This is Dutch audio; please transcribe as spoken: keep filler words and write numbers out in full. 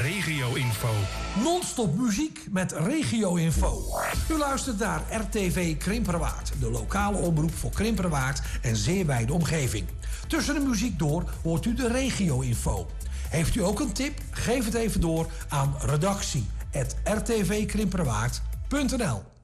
regio-info. Non-stop muziek met regio-info. U luistert naar R T V Krimperwaard, de lokale omroep voor Krimperwaard en zeer wijde omgeving. Tussen de muziek door hoort u de regio-info. Heeft u ook een tip? Geef het even door aan redactie at r t v krimperwaard punt n l.